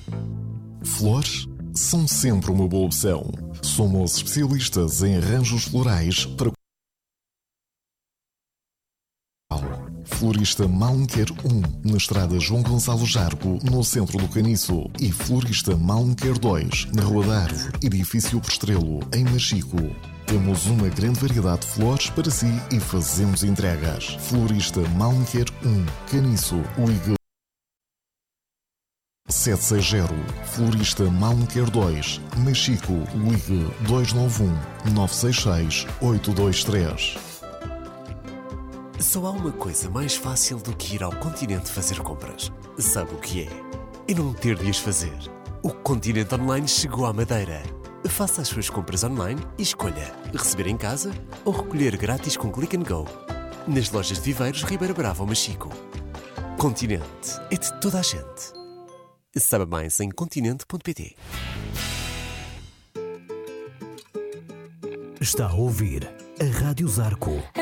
Flores são sempre uma boa opção. Somos especialistas em arranjos florais para Florista Malmequer 1, na estrada João Gonçalo Jargo, no centro do Caniço, e Florista Malmequer 2, na Rua da Árvore, edifício Prestrelo, em Machico. Temos uma grande variedade de flores para si e fazemos entregas. Florista Malmequer 1, Caniço, ligue 760. Florista Malmequer 2, Machico, ligue 291 966 823. Só há uma coisa mais fácil do que ir ao Continente fazer compras. Sabe o que é? É não ter de as fazer. O Continente Online chegou à Madeira. Faça as suas compras online e escolha receber em casa ou recolher grátis com Click and Go. Nas lojas de Viveiros, Ribeira Brava ou Machico. Continente é de toda a gente. Saiba mais em continente.pt. Está a ouvir a Rádio Zarco.